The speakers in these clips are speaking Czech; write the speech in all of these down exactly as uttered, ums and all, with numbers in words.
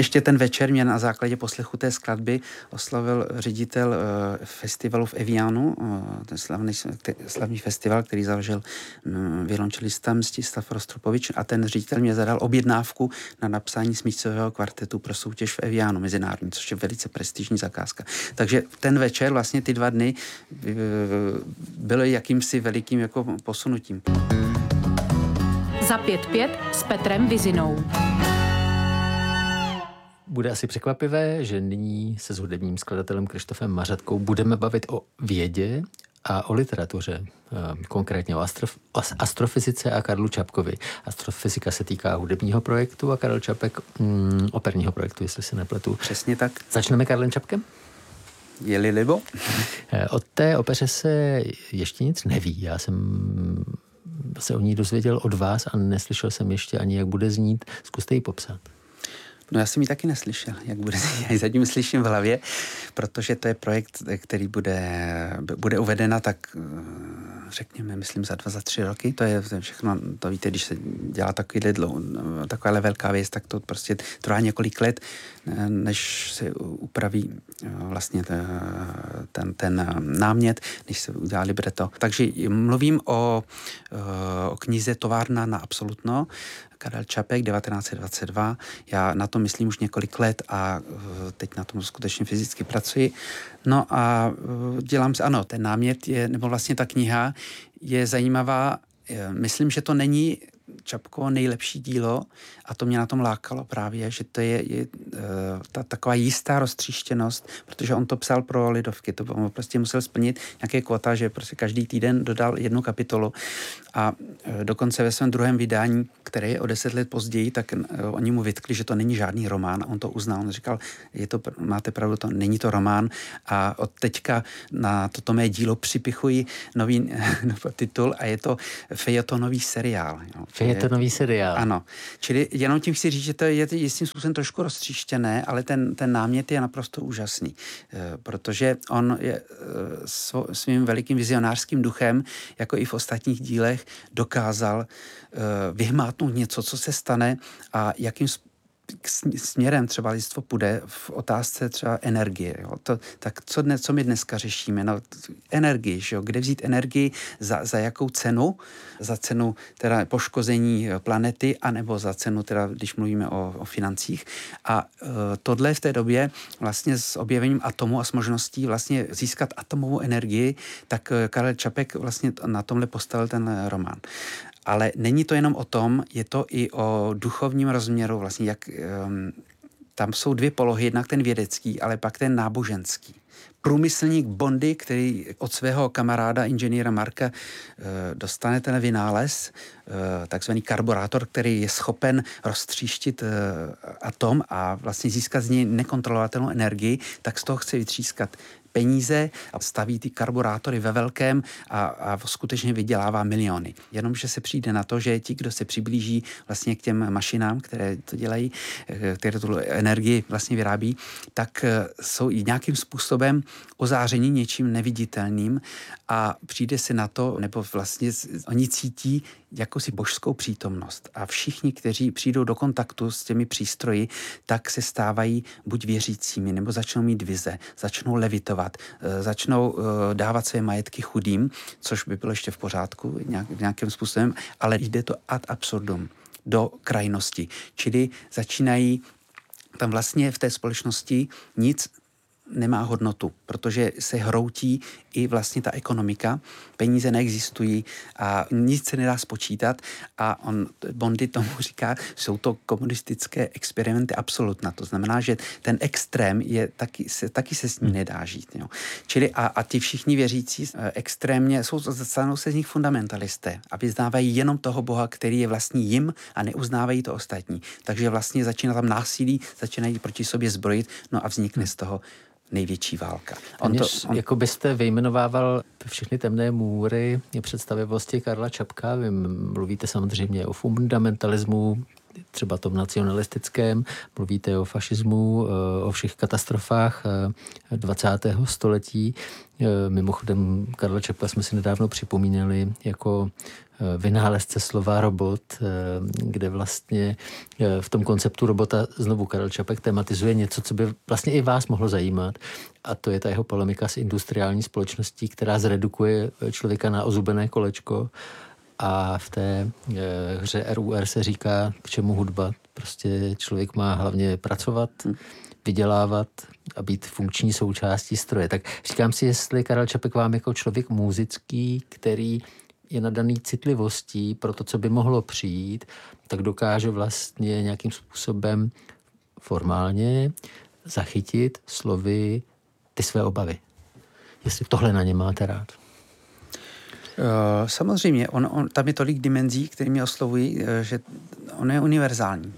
Ještě ten večer mě na základě poslechu té skladby oslavil ředitel uh, festivalu v Evianu, uh, ten slavný, slavný festival, který založil um, violončelista Mstislav Rostropovič, a ten ředitel mě zadal objednávku na napsání smyčcového kvartetu pro soutěž v Evianu mezinárodní, což je velice prestižní zakázka. Takže ten večer, vlastně ty dva dny, uh, byly jakýmsi velikým jako posunutím. Za pět pět s Petrem Vizinou. Bude asi překvapivé, že nyní se s hudebním skladatelem Krištofem Mařatkou budeme bavit o vědě a o literatuře, konkrétně o astrof- astrofyzice a Karlu Čapkovi. Astrofyzika se týká hudebního projektu a Karel Čapek mm, operního projektu, jestli se nepletu. Přesně tak. Začneme Karlem Čapkem? Je-li libo? O té opeře se ještě nic neví. Já jsem se o ní dozvěděl od vás a neslyšel jsem ještě ani, jak bude znít. Zkuste ji popsat. No já jsem ji taky neslyšel, jak bude, já ji zatím slyším v hlavě, protože to je projekt, který bude, bude uvedena tak, řekněme, myslím za dva, za tři roky, to je všechno, to víte, když se dělá takový dlouho, taková velká věc, tak to prostě trvá několik let, než se upraví vlastně ten, ten námět, než se udělá libreto. Takže mluvím o, o knize Továrna na absolutno, Karel Čapek, devatenáct set dvacet dva. Já na to myslím už několik let a teď na tom skutečně fyzicky pracuji. No a dělám se, ano, ten námět je, nebo vlastně ta kniha je zajímavá. Myslím, že to není Čapkovo nejlepší dílo a to mě na tom lákalo právě, že to je, je ta taková jistá roztříštěnost, protože on to psal pro lidovky, to on prostě musel splnit nějaké kvota, že prostě každý týden dodal jednu kapitolu a dokonce ve svém druhém vydání, které je o deset let později, tak oni mu vytkli, že to není žádný román a on to uznal. On říkal, je to, máte pravdu, to není to román a od teďka na toto mé dílo připichuji nový titul a je to fejetonový seriál. Jo. Fejetonový seriál. Ano. Čili jenom tím chci říct, že to je jistým způsobem trošku roztříštěné, ale ten, ten námět je naprosto úžasný, protože on je svým velikým vizionářským duchem, jako i v ostatních dílech, dokázal vyhmátnout něco, co se stane a jakým směrem třeba lidstvo půjde v otázce třeba energie. Jo. To, tak co, dne, co my dneska řešíme? No, energii, že jo? Kde vzít energii, za, za jakou cenu? Za cenu teda poškození planety, anebo za cenu, teda, když mluvíme o, o financích. A e, tohle v té době vlastně s objevením atomu a s možností vlastně získat atomovou energii, tak Karel Čapek vlastně na tomhle postavil ten román. Ale není to jenom o tom, je to i o duchovním rozměru, vlastně jak um, tam jsou dvě polohy, jednak ten vědecký, ale pak ten náboženský. Průmyslník Bondy, který od svého kamaráda inženýra Marka uh, dostane ten vynález, uh, takzvaný karburátor, který je schopen roztříštit uh, atom a vlastně získat z něj nekontrolovatelnou energii, tak z toho chce vytřískat peníze a staví ty karburátory ve velkém a, a skutečně vydělává miliony. Jenomže se přijde na to, že ti, kdo se přiblíží vlastně k těm mašinám, které to dělají, které tu energii vlastně vyrábí, tak jsou i nějakým způsobem ozáření něčím neviditelným a přijde se na to, nebo vlastně oni cítí jakousi božskou přítomnost. A všichni, kteří přijdou do kontaktu s těmi přístroji, tak se stávají buď věřícími, nebo začnou mít vize, začnou levitovat, začnou dávat své majetky chudým, což by bylo ještě v pořádku nějak, nějakým způsobem, ale jde to ad absurdum, do krajnosti. Čili začínají tam vlastně v té společnosti nic nemá hodnotu, protože se hroutí i vlastně ta ekonomika, peníze neexistují a nic se nedá spočítat a on, Bondy tomu říká, jsou to komunistické experimenty absolutna, to znamená, že ten extrém je taky se, taky se s ním nedá žít. Jo. Čili a, a ti všichni věřící extrémně, jsou, stanou se z nich fundamentalisté a vyznávají jenom toho Boha, který je vlastní jim a neuznávají to ostatní. Takže vlastně začíná tam násilí, začínají proti sobě zbrojit, no a vznikne z toho největší válka. On to, on... Jako byste vyjmenovával všechny temné můry představivosti Karla Čapka, vy mluvíte samozřejmě o fundamentalismu, třeba tom nacionalistickém, mluvíte o fašismu, o všech katastrofách dvacátého století. Mimochodem Karla Čapka jsme si nedávno připomínali jako vynálezce slova robot, kde vlastně v tom konceptu robota znovu Karel Čapek tematizuje něco, co by vlastně i vás mohlo zajímat, a to je ta jeho polemika s industriální společností, která zredukuje člověka na ozubené kolečko. A v té hře R U R se říká, k čemu hudba. Prostě člověk má hlavně pracovat, vydělávat a být funkční součástí stroje. Tak říkám si, jestli Karel Čapek vám jako člověk muzický, který je nadaný citlivostí pro to, co by mohlo přijít, tak dokáže vlastně nějakým způsobem formálně zachytit slovy ty své obavy. Jestli tohle na ně máte rád. Uh, samozřejmě, on, on, tam je tolik dimenzí, které mě oslovují, že on je univerzální.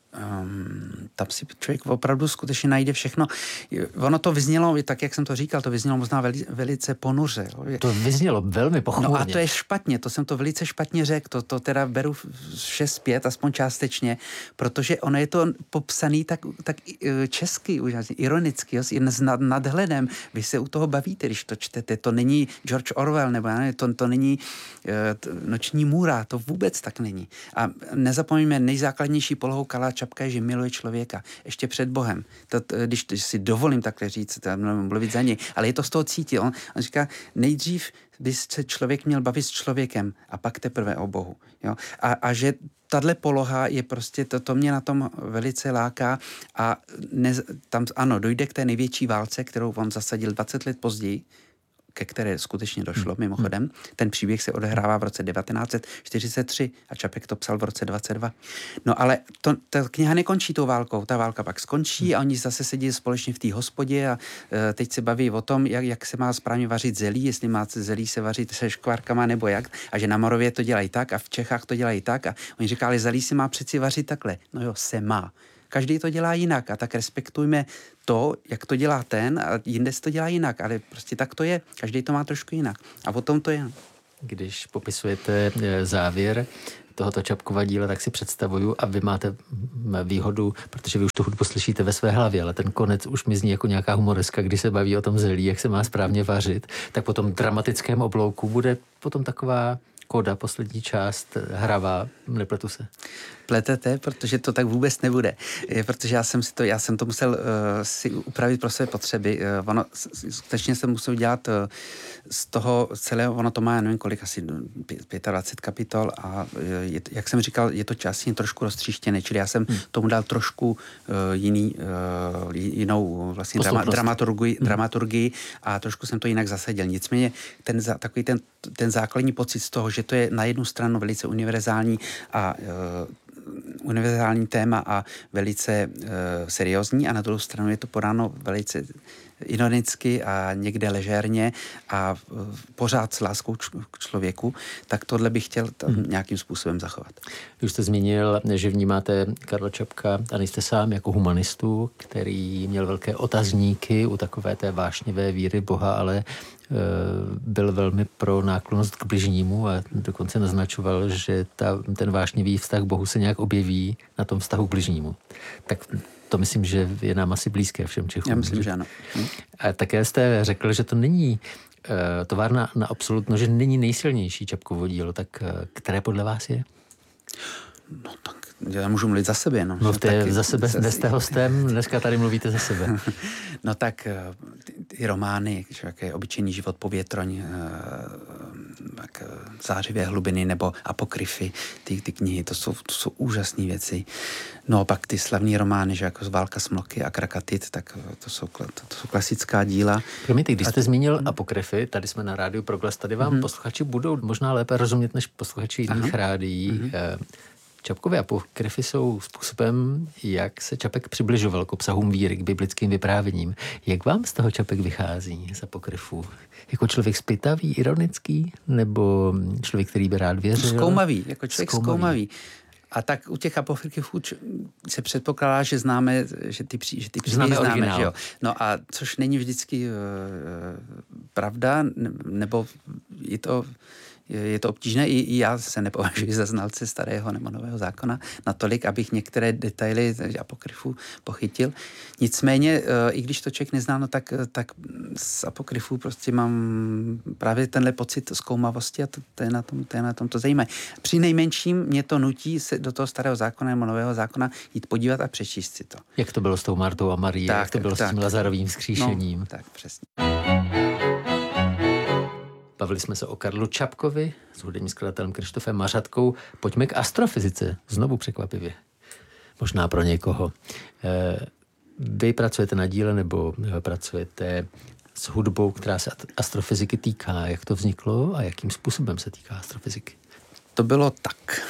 Um, tam si člověk opravdu skutečně najde všechno. Ono to vyznělo, tak jak jsem to říkal, to vyznělo možná veli, velice ponuře. To vyznělo velmi pochmurně. No a to je špatně, to jsem to velice špatně řekl, to, to teda beru šest pět, aspoň částečně, protože ono je to popsaný tak, tak česky, ironicky, jo, s nad, nadhledem. Vy se u toho bavíte, když to čtete. To není George Orwell, nebo ne, to, to není to, Noční můra, to vůbec tak není. A nezapomeňme, nejzákladnější polohou Karla Čapka je, že miluje člověka. Ještě před Bohem. To, to, když to, si dovolím takhle říct, to, mluvit za něj, ale je to z toho cítil. On, on říká, nejdřív by se člověk měl bavit s člověkem a pak teprve o Bohu. Jo? A, a že tahle poloha je prostě, to, to mě na tom velice láká a ne, tam, ano, dojde k té největší válce, kterou on zasadil dvacet let později, ke které skutečně došlo, mimochodem. Ten příběh se odehrává v roce devatenáct set čtyřicet tři a Čapek to psal v roce dvacet dva. No ale to, ta kniha nekončí tou válkou. Ta válka pak skončí a oni zase sedí společně v té hospodě a e, teď se baví o tom, jak, jak se má správně vařit zelí, jestli má zelí se vařit se škvárkama nebo jak. A že na Moravě to dělají tak a v Čechách to dělají tak. A oni říkali, zelí se má přeci vařit takhle. No jo, se má. Každý to dělá jinak a tak respektujme to, jak to dělá ten a jinde se to dělá jinak, ale prostě tak to je. Každý to má trošku jinak. A potom to je. Když popisujete závěr tohoto Čapkova díla, tak si představuju, a vy máte výhodu, protože vy už tu hudbu slyšíte ve své hlavě, ale ten konec už mi zní jako nějaká humoreska, kdy se baví o tom zelí, jak se má správně vařit, tak po tom dramatickém oblouku bude potom taková koda, poslední část, hravá, nepletu se. Pletete, protože to tak vůbec nebude. Protože já jsem si to, já jsem to musel uh, si upravit pro své potřeby. Uh, ono, skutečně jsem musel dělat uh, z toho celého, ono to má, nevím kolik, asi dvacet pět kapitol a uh, je, jak jsem říkal, je to časně trošku roztříštěné, čili já jsem hmm. tomu dal trošku uh, jiný, uh, jinou vlastně drama, dramaturgii, hmm. dramaturgii a trošku jsem to jinak zasadil. Nicméně ten, takový ten, ten základní pocit z toho, že to je na jednu stranu velice univerzální a uh, univerzální téma a velice uh, seriózní a na druhou stranu je to podáno velice ironicky a někde ležérně a uh, pořád s láskou č- k člověku, tak tohle bych chtěl tam hmm. nějakým způsobem zachovat. Vy už jste zmínil, že vnímáte Karla Čapka a nejste sám jako humanistu, který měl velké otazníky u takové té vášnivé víry Boha, ale byl velmi pro náklonnost k bližnímu a dokonce naznačoval, že ta, ten vášnivý vztah k Bohu se nějak objeví na tom vztahu k bližnímu. Tak to myslím, že je nám asi blízké všem Čechům. Já myslím, že ano. A také jste řekl, že to není uh, továrna na absolutno, že není nejsilnější Čapkovo dílo, tak uh, které podle vás je? No tak já můžu mluvit za sebe. No, Mluvte taky, za sebe, dnes jste hostem, dneska tady mluvíte za sebe. No tak ty, ty romány, jak je Obyčejný život, Povětroň, tak Zářivé hlubiny nebo Apokryfy, ty, ty knihy, to jsou, to jsou úžasné věci. No a pak ty slavní romány, že jako Válka smloky a Krakatit, tak to jsou, to, to jsou klasická díla. Promiňte, když jste zmínil Apokryfy, tady jsme na rádiu Proglas, tady vám mm-hmm. posluchači budou možná lépe rozumět než posluchači jiných rádií. Mm-hmm. Čapkové apokryfy jsou způsobem, jak se Čapek přibližoval k obsahům víry, k biblickým vyprávěním. Jak vám z toho Čapek vychází z apokryfů? Jako člověk zpytavý, ironický? Nebo člověk, který by rád věřil? Zkoumavý, jako člověk zkoumavý. zkoumavý. A tak u těch apokryfů se předpokládá, že známe, že ty, pří, že ty příběhy známe, známe že jo. No a což není vždycky uh, pravda, nebo je to... Je to obtížné, i, i já se nepovažuji za znalce starého nebo nového zákona natolik, abych některé detaily apokryfů pochytil. Nicméně, i když to člověk nezná, no tak, tak z apokryfů prostě mám právě tenhle pocit zkoumavosti a to, to, je na tom, to je na tom to zajímavé. Při nejmenším mě to nutí se do toho starého zákona nebo nového zákona jít podívat a přečíst si to. Jak to bylo s tou Martou a Marií, tak, jak to bylo tak, s tím Lazarovým vzkříšením. No, tak, přesně. Bavili jsme se o Karlu Čapkovi s hudebním skladatelem Krištofem Mařatkou. Pojďme k astrofyzice, znovu překvapivě. Možná pro někoho. Vy pracujete na díle nebo pracujete s hudbou, která se astrofyziky týká. Jak to vzniklo a jakým způsobem se týká astrofyziky? To bylo tak.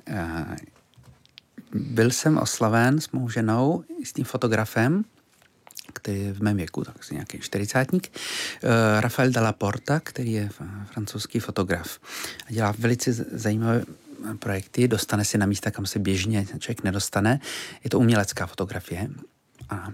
Byl jsem oslaven s mou ženou, s tím fotografem, který je v mém věku, tak asi nějaký čtyřicátník, Rafael Dalla Porta, který je francouzský fotograf. A dělá velice zajímavé projekty, dostane se na místa, kam se běžně člověk nedostane. Je to umělecká fotografie. A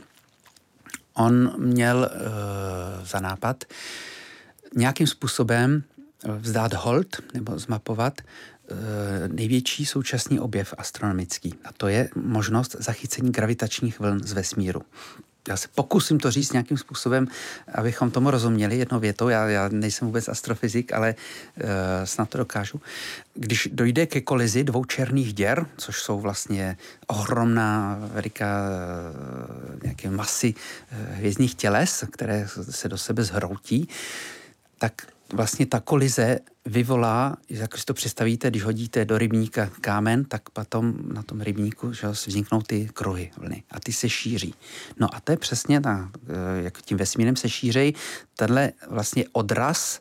on měl uh, za nápad nějakým způsobem vzdát hold nebo zmapovat uh, největší současný objev astronomický. A to je možnost zachycení gravitačních vln z vesmíru. Já se pokusím to říct nějakým způsobem, abychom tomu rozuměli jednou větou. Já, já nejsem vůbec astrofyzik, ale uh, snad to dokážu. Když dojde ke kolizi dvou černých děr, což jsou vlastně ohromná veliká uh, nějaké masy uh, hvězdných těles, které se do sebe zhroutí, tak vlastně ta kolize vyvolá, jak si to představíte, když hodíte do rybníka kámen, tak potom na tom rybníku že vzniknou ty kruhy vlny a ty se šíří. No a to je přesně ta, jak tím vesmírem se šíří, tenhle vlastně odraz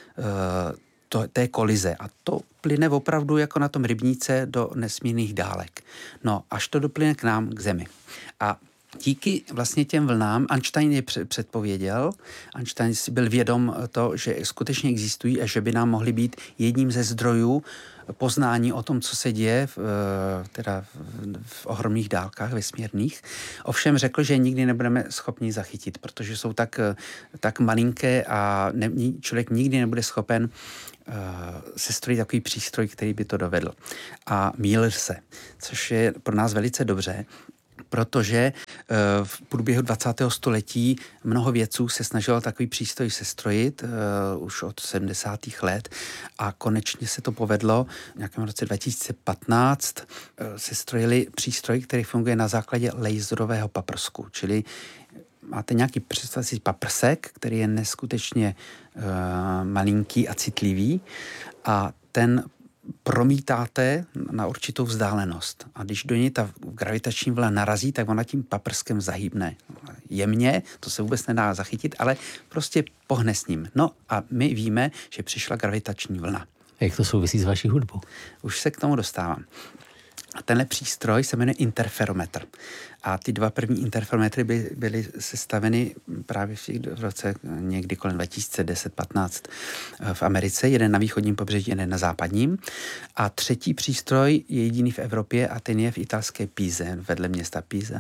to, té kolize a to plyne opravdu jako na tom rybníce do nesmírných dálek. No až to doplyne k nám, k Zemi. A díky vlastně těm vlnám Einstein je předpověděl. Einstein si byl vědom to, že skutečně existují a že by nám mohly být jedním ze zdrojů poznání o tom, co se děje v, teda v ohromných dálkách vesmírných. Ovšem řekl, že nikdy nebudeme schopni zachytit, protože jsou tak, tak malinké a ne, člověk nikdy nebude schopen uh, sestrojit takový přístroj, který by to dovedl. A mýlil se, což je pro nás velice dobře, protože v průběhu dvacátého století mnoho vědců se snažilo takový přístroj sestrojit uh, už od sedmdesátých let a konečně se to povedlo. V nějakém roce dva tisíce patnáct uh, sestrojili přístroj, který funguje na základě laserového paprsku, čili máte nějaký představující paprsek, který je neskutečně uh, malinký a citlivý a ten promítáte na určitou vzdálenost. A když do něj ta gravitační vlna narazí, tak ona tím paprskem zahýbne jemně, to se vůbec nedá zachytit, ale prostě pohne s ním. No a my víme, že přišla gravitační vlna. A jak to souvisí s vaší hudbou? Už se k tomu dostávám. A tenhle přístroj se jmenuje interferometr. A ty dva první interferometry by, byly sestaveny právě v, v roce někdy kolem dva tisíce deset patnáct v Americe. Jeden na východním pobřeží, jeden na západním. A třetí přístroj je jediný v Evropě a ten je v italské Píze, vedle města Píze.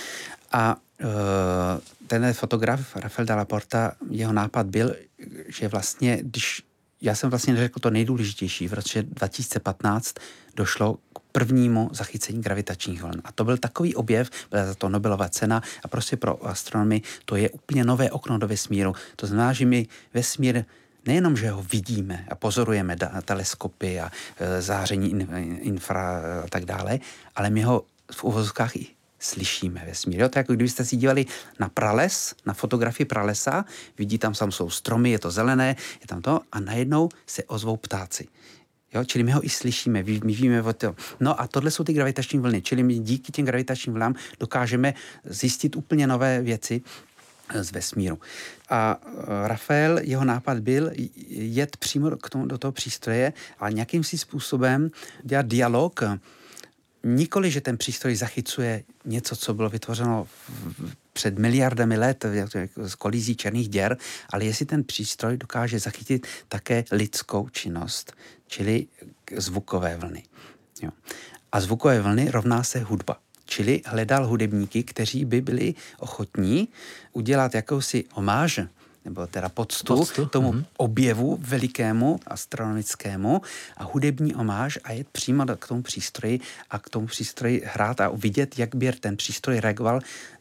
A uh, tenhle fotograf Rafael Dalla Porta, jeho nápad byl, že vlastně, když já jsem vlastně neřekl to nejdůležitější, v roce dva tisíce patnáct došlo k prvnímu zachycení gravitačních vln. A to byl takový objev, byla za to Nobelova cena a prostě pro astronomy to je úplně nové okno do vesmíru. To znamená, že my vesmír nejenom, že ho vidíme a pozorujeme da, teleskopy a e, záření in, infra a tak dále, ale my ho v uvozovkách i slyšíme vesmír. Jo? To je jako kdybyste si dívali na prales, na fotografii pralesa, vidí tam, tam jsou stromy, je to zelené, je tam to a najednou se ozvou ptáci. Jo, čili my ho i slyšíme, my víme o to. No a tohle jsou ty gravitační vlny, čili my díky těm gravitačním vlnám dokážeme zjistit úplně nové věci z vesmíru. A Rafael, jeho nápad byl jet přímo k tomu, do toho přístroje a nějakým si způsobem dělat dialog. Nikoli, že ten přístroj zachycuje něco, co bylo vytvořeno před miliardami let z kolizí černých děr, ale jestli ten přístroj dokáže zachytit také lidskou činnost, čili zvukové vlny. Jo. A zvukové vlny rovná se hudba. Čili hledal hudebníky, kteří by byli ochotní udělat jakousi homáž nebo teda poctu, poctu? tomu mm-hmm. objevu velikému, astronomickému a hudební omáž a jet přímo k tomu přístroji a k tomu přístroji hrát a vidět, jak by ten přístroj reagoval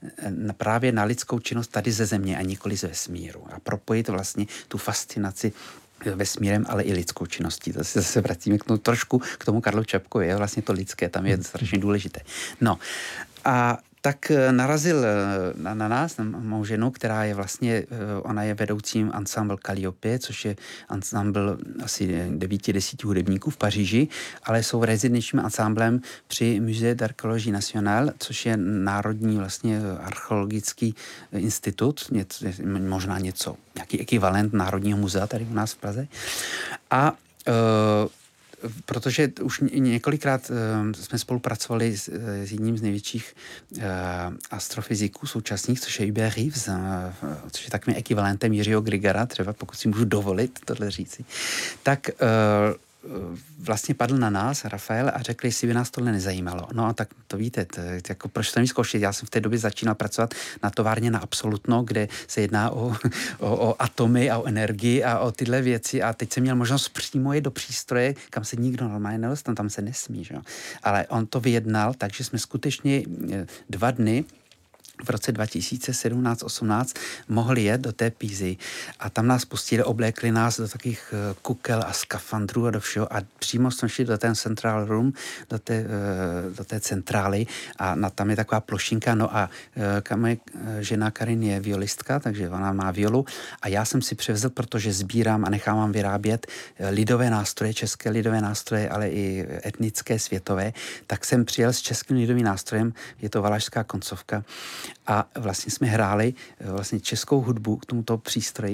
právě na lidskou činnost tady ze Země a nikoli z vesmíru. A propojit vlastně tu fascinaci vesmírem, ale i lidskou činností. To se zase vracíme k tomu, trošku k tomu Karlu Čapkovi. Je vlastně to lidské, tam je strašně důležité. No a tak narazil na, na nás, na mou ženu, která je vlastně, ona je vedoucím ansámbl Calliope, což je ansámbl asi devíti, desíti hudebníků v Paříži, ale jsou rezidenčním ansámblem při Musée d'Archéologie Nationale, což je národní vlastně archeologický institut, něco, možná něco, nějaký ekvivalent Národního muzea tady u nás v Praze. A uh, protože už několikrát uh, jsme spolupracovali s, s jedním z největších uh, astrofyziků současných, což je Hubert Reeves, uh, což je takovým ekvivalentem Jiřího Grigara, třeba pokud si můžu dovolit tohle říci, tak uh, vlastně padl na nás, Rafael, a řekl, jestli by nás tohle nezajímalo. No a tak to víte, to, jako proč to nezkoušet? Já jsem v té době začínal pracovat na továrně na Absolutno, kde se jedná o, o, o atomy a o energii a o tyhle věci a teď jsem měl možnost přímo jít do přístroje, kam se nikdo normálně nedostane, tam se nesmí, že? Ale on to vyjednal, takže jsme skutečně dva dny v roce dva tisíce sedmnáct osmnáct mohli jet do té Pízy a tam nás pustili, oblékli nás do takových kukel a skafandrů a do všeho a přímo jsme šli do ten central room, do té, do té centrály a na, tam je taková plošinka, no a moje žena Karin je violistka, takže ona má violu a já jsem si převzal, protože sbírám a nechávám vyrábět lidové nástroje, české lidové nástroje, ale i etnické, světové, tak jsem přijel s českým lidovým nástrojem, je to valašská koncovka, a vlastně jsme hráli vlastně českou hudbu k tomuto přístroji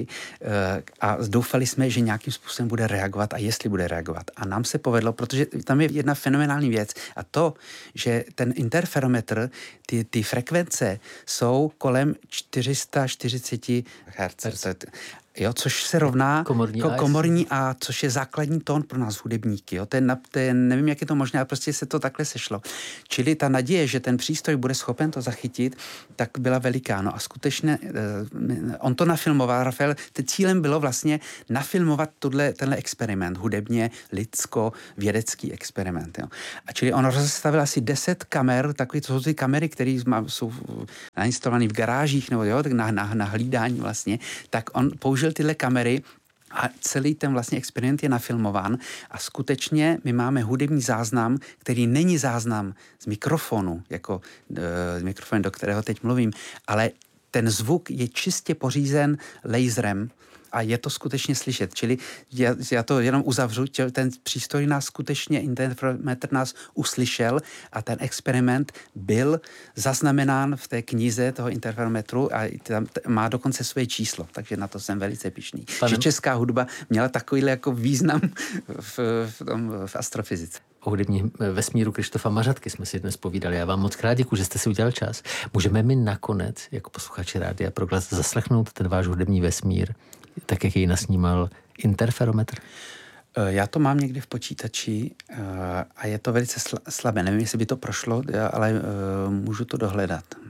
a doufali jsme, že nějakým způsobem bude reagovat a jestli bude reagovat. A nám se povedlo, protože tam je jedna fenomenální věc a to, že ten interferometr, ty, ty frekvence jsou kolem čtyři sta čtyřicet hertzů. Jo, což se rovná komorní, ko, komorní A, což je základní tón pro nás hudebníky. Jo. Ten, ten, nevím, jak je to možné, ale prostě se to takhle sešlo. Čili ta naděje, že ten přístroj bude schopen to zachytit, tak byla veliká. No a skutečně on to nafilmoval, Rafael, cílem bylo vlastně nafilmovat tuhle, tenhle experiment, hudebně, lidsko, vědecký experiment. Jo. A čili on rozstavil asi deset kamer, takové, to jsou ty kamery, které jsou nainstalované v garážích, nebo jo, na, na, na hlídání vlastně, tak on použil tyhle kamery a celý ten vlastně experiment je nafilmován a skutečně my máme hudební záznam, který není záznam z mikrofonu, jako e, z mikrofonu, do kterého teď mluvím, ale ten zvuk je čistě pořízen laserem a je to skutečně slyšet. Čili já, já to jenom uzavřu, ten přístroj nás skutečně, interferometr nás uslyšel a ten experiment byl zaznamenán v té knize toho interferometru a tam má dokonce své číslo, takže na to jsem velice pyšný. Pane... Že česká hudba měla takovýhle jako význam v, v, tom, v astrofyzice. O hudebním vesmíru Krištofa Mařatky jsme si dnes povídali. Já vám moc krát děkuji, že jste si udělal čas. Můžeme mi nakonec, jako posluchači Rádia Proglas, zaslechnout ten váš hudební vesmír, tak jak jej nasnímal interferometr? Já to mám někdy v počítači a je to velice slabé. Nevím, jestli by to prošlo, ale můžu to dohledat.